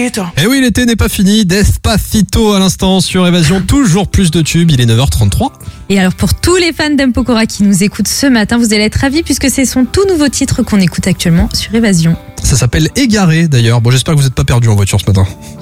Et oui, l'été n'est pas fini. Despacito à l'instant sur Évasion. Toujours plus de tubes. Il est 9h33. Et alors pour tous les fans d'Mpokora qui nous écoutent ce matin, vous allez être ravis puisque c'est son tout nouveau titre qu'on écoute actuellement sur Évasion. Ça s'appelle Égaré d'ailleurs. Bon, j'espère que vous n'êtes pas perdu en voiture ce matin.